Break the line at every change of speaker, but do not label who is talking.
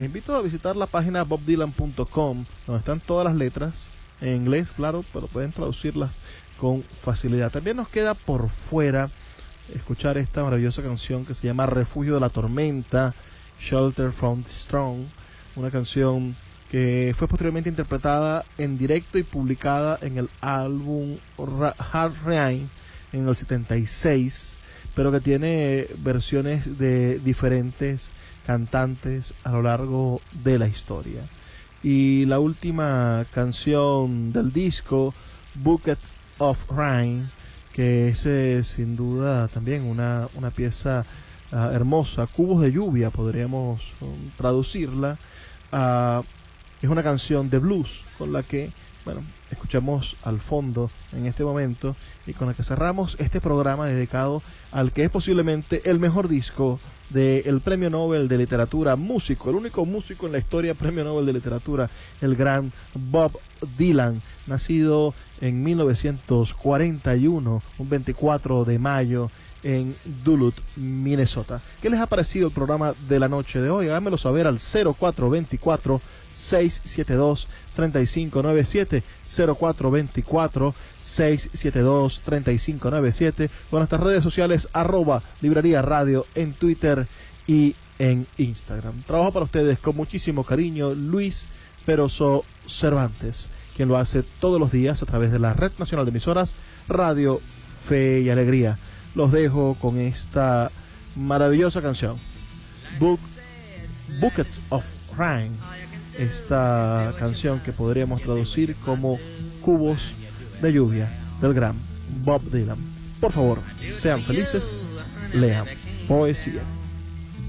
Les invito a visitar la página bobdylan.com, donde están todas las letras, en inglés, claro, pero pueden traducirlas con facilidad. También nos queda por fuera escuchar esta maravillosa canción que se llama Refugio de la Tormenta, Shelter from the Storm, una canción que fue posteriormente interpretada en directo y publicada en el álbum Hard Rain en el 76, pero que tiene versiones de diferentes cantantes a lo largo de la historia. Y la última canción del disco, Bucket of Rain, que es sin duda también una pieza hermosa, Cubos de Lluvia podríamos traducirla. Es una canción de blues con la que, bueno, escuchamos al fondo en este momento y con la que cerramos este programa dedicado al que es posiblemente el mejor disco del Premio Nobel de Literatura, músico, el único músico en la historia Premio Nobel de Literatura, el gran Bob Dylan, nacido en 1941, un 24 de mayo, en Duluth, Minnesota. ¿Qué les ha parecido el programa de la noche de hoy? Háganmelo saber al 0424-672-3597, 0424-672-3597, con nuestras redes sociales, @Librería Radio en Twitter y en Instagram. Trabajo para ustedes con muchísimo cariño Luis Peroso Cervantes, quien lo hace todos los días a través de la Red Nacional de Emisoras Radio Fe y Alegría. Los dejo con esta maravillosa canción, Buckets of Rain, esta canción que podríamos traducir como Cubos de Lluvia, del gran Bob Dylan. Por favor, sean felices, lean poesía.